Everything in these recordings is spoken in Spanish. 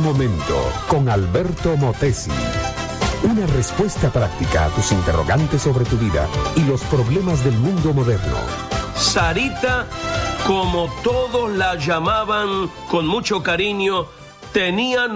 momento con Alberto Motesi. Una respuesta práctica a tus interrogantes sobre tu vida y los problemas del mundo moderno. Sarita, como todos la llamaban con mucho cariño, tenía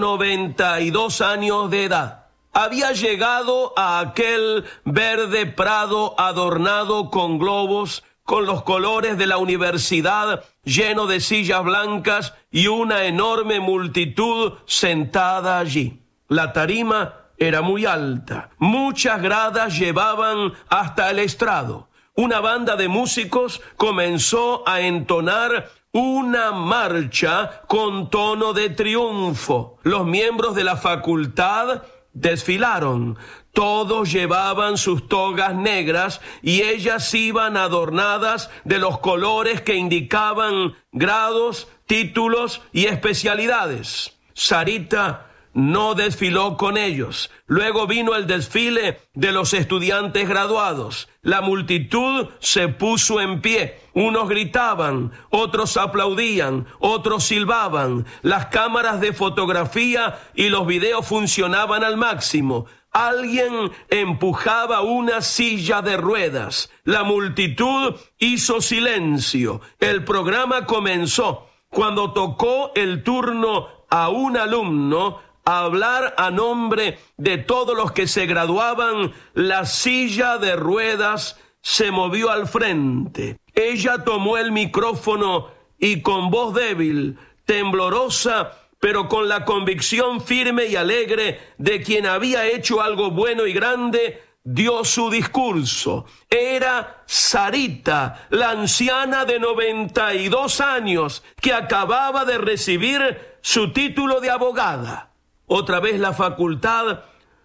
92 años de edad. Había llegado a aquel verde prado adornado con globos, con los colores de la universidad, lleno de sillas blancas y una enorme multitud sentada allí. La tarima era muy alta. Muchas gradas llevaban hasta el estrado. Una banda de músicos comenzó a entonar una marcha con tono de triunfo. Los miembros de la facultad desfilaron. Todos llevaban sus togas negras y ellas iban adornadas de los colores que indicaban grados, títulos y especialidades. Sarita no desfiló con ellos. Luego vino el desfile de los estudiantes graduados. La multitud se puso en pie. Unos gritaban, otros aplaudían, otros silbaban. Las cámaras de fotografía y los videos funcionaban al máximo. Alguien empujaba una silla de ruedas. La multitud hizo silencio. El programa comenzó. Cuando tocó el turno a un alumno a hablar a nombre de todos los que se graduaban, la silla de ruedas se movió al frente. Ella tomó el micrófono y con voz débil, temblorosa, pero con la convicción firme y alegre de quien había hecho algo bueno y grande, dio su discurso. Era Sarita, la anciana de 92 años, que acababa de recibir su título de abogada. Otra vez la facultad,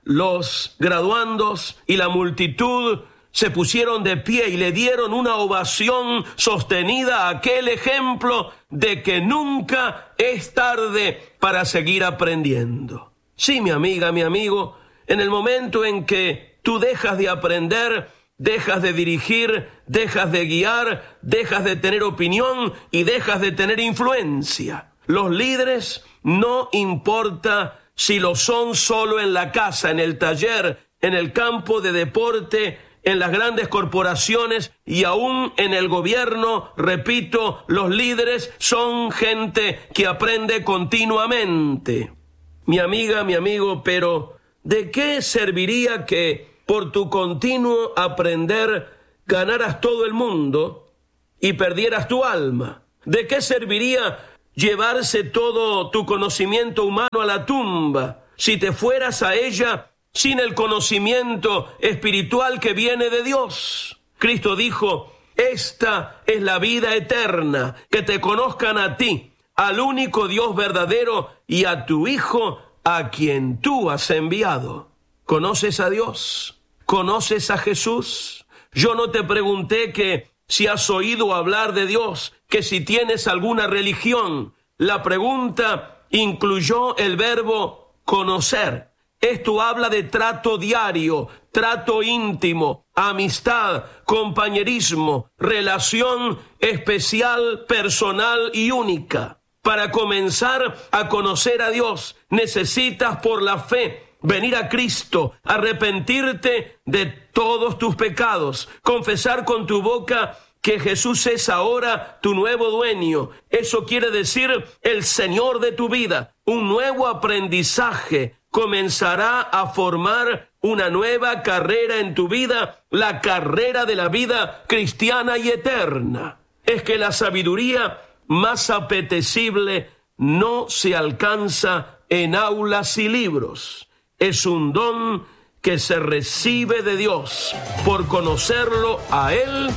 los graduandos y la multitud se pusieron de pie y le dieron una ovación sostenida a aquel ejemplo de que nunca es tarde para seguir aprendiendo. Sí, mi amiga, mi amigo, en el momento en que tú dejas de aprender, dejas de dirigir, dejas de guiar, dejas de tener opinión y dejas de tener influencia. Los líderes, no importa si lo son solo en la casa, en el taller, en el campo de deporte, en las grandes corporaciones y aún en el gobierno, repito, los líderes son gente que aprende continuamente. Mi amiga, mi amigo, pero ¿de qué serviría que por tu continuo aprender ganaras todo el mundo y perdieras tu alma? ¿De qué serviría llevarse todo tu conocimiento humano a la tumba si te fueras a ella sin el conocimiento espiritual que viene de Dios? Cristo dijo, esta es la vida eterna, que te conozcan a ti, al único Dios verdadero y a tu Hijo a quien tú has enviado. ¿Conoces a Dios? ¿Conoces a Jesús? Yo no te pregunté que si has oído hablar de Dios, que si tienes alguna religión. La pregunta incluyó el verbo conocer. Esto habla de trato diario, trato íntimo, amistad, compañerismo, relación especial, personal y única. Para comenzar a conocer a Dios, necesitas por la fe venir a Cristo, arrepentirte de todos tus pecados, confesar con tu boca que Jesús es ahora tu nuevo dueño. Eso quiere decir el Señor de tu vida. Un nuevo aprendizaje comenzará a formar una nueva carrera en tu vida, la carrera de la vida cristiana y eterna. Es que la sabiduría más apetecible no se alcanza en aulas y libros. Es un don que se recibe de Dios por conocerlo a Él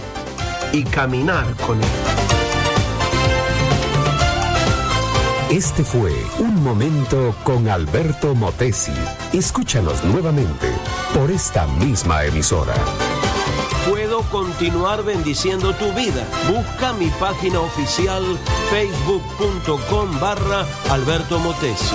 y caminar con Él. Este fue Un Momento con Alberto Motesi. Escúchanos nuevamente por esta misma emisora. Puedo continuar bendiciendo tu vida. Busca mi página oficial facebook.com/Alberto Motesi.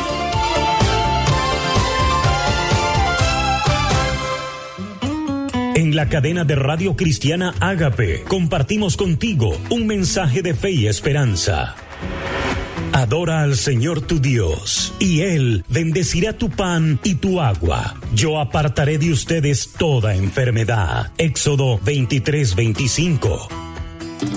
En la cadena de radio cristiana Ágape compartimos contigo un mensaje de fe y esperanza. Adora al Señor tu Dios, y Él bendecirá tu pan y tu agua. Yo apartaré de ustedes toda enfermedad. Éxodo 23:25.